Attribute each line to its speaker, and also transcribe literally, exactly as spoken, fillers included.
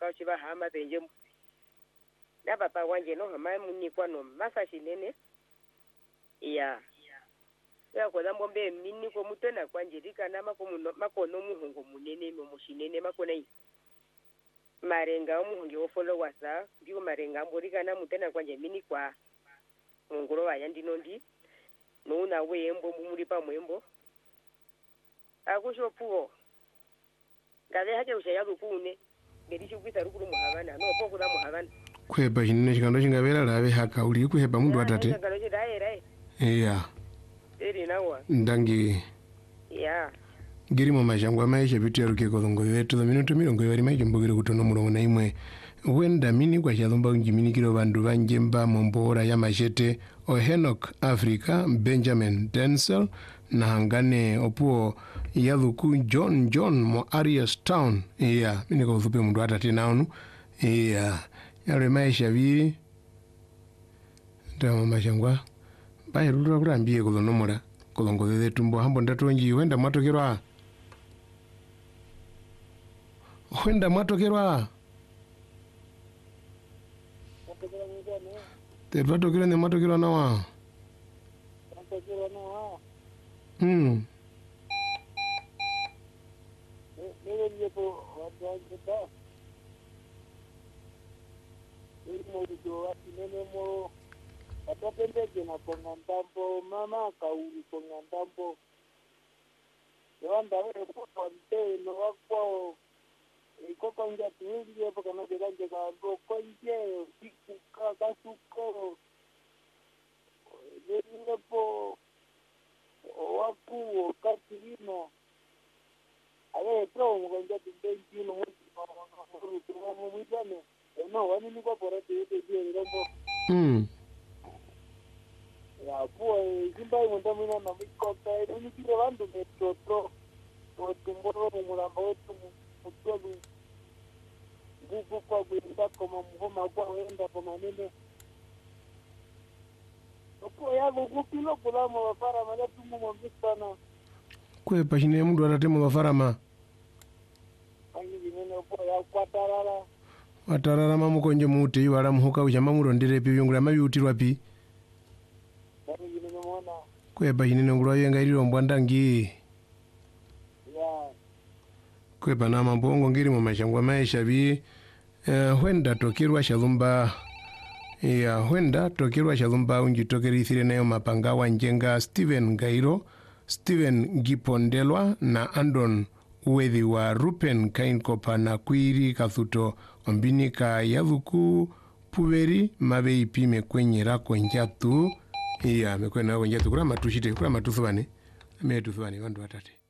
Speaker 1: ka chiba hama benje na papa wanje no hama muni kwa no masa shinene ya ya kwa dambo mbe mini ko mutena kwanje dika na makono makono muhungu munene mu mushinene makona yi marenga omuhungi wo followers biwo marenga mborika na mutena kwanje mini kwa ngoro wa yandino ndi no na wembo muri pa mwembo akusho puo ngave haje ushaya lukune ngedisho kwita rukuru muhabana no poko da muhabana
Speaker 2: kweba hinne chikando chingavera lave haka uli kuheba mundu atate
Speaker 1: ngalo chidaye rai
Speaker 2: iya
Speaker 1: eri nawa
Speaker 2: ndangi
Speaker 1: ya
Speaker 2: girimo majangwa maisha bitu ya ruke kolongo yetu the minuto mirongo yari maisha mbogire kutono murongo na imwe wenda mini kwa shadhomba unjiminikiro bandu banjemba mombora ya machete o Henok Africa Benjamin Denzel na hangane opuo yadhuku John John mo Arias Town iya mini kwa uthupe mundu atate naunu iya yale maisha viri ndama majangwa bae rura kurambie kolono mura kolongo dheze tumbo hambo ndatonji wenda mwatokerwa wenda mwatokerwa te twatokera ne mwatokera nawa
Speaker 3: mwatokera nawa
Speaker 2: hmm
Speaker 3: Nile nyepo wadwajeta Nile mwudu wati nene mo Atapendeke na konga ndambo Mama kauli konga ndambo Yawanda wele kwa mte no wakwa Ikoko nja tuwili yepo kana jiranje kago Konje siku kasuko Nilipo waku wakati hino Awe pro mgonja tumbenji no mwudu mwitane No wani niko porete yote jie rombo
Speaker 2: hmm
Speaker 3: ya puo zimba imunda mina na mikota ni kile bandu metotro otumboro mumulamba wetu mutolu nguvu kwa kwenda kama mhoma kwa wenda kwa manene opo yago kupilo kulama wafara malatu mumambisana
Speaker 2: kwe pashine mundu atatemo bafarama
Speaker 3: angi binene opo ya kwatarara
Speaker 2: watarara mamukonje muti wala muhuka uchama murondere pi byungula mabyutirwa pi kweba hinene ngulwa yenga iliro mbwandangi
Speaker 3: ya
Speaker 2: kweba na mambongo ngiri mu mashangwa maisha bi uh, wenda tokirwa shalumba ya wenda tokirwa shalumba unji tokerithire nayo mapanga wanjenga Steven Gairo Steven Gipondelwa na Andon Uwethi wa Rupen Kainkopa na Kwiri Kathuto Ombinika Yadhuku Puveri mabe ipime kwenye rako njatu iya mekwena kwenye njatu kura matushite kura matufubane ameetufubane wandu watate